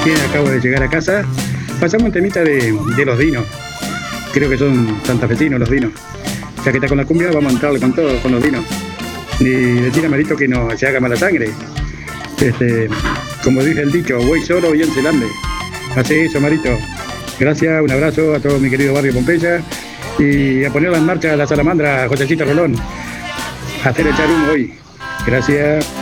Recién acabo de llegar a casa. Pasamos un temita de los dinos. Creo que son santafesinos los dinos. Ya que está con la cumbia, vamos a entrarle con todo, con los dinos. Y decir a Marito que no se haga mala sangre. Como dice el dicho, güey solo, bien se lambe. Hace eso, Marito. Gracias, un abrazo a todo mi querido barrio Pompeya. Y a ponerla en marcha a la salamandra, Josecito Rolón. A hacer echar humo hoy. Gracias.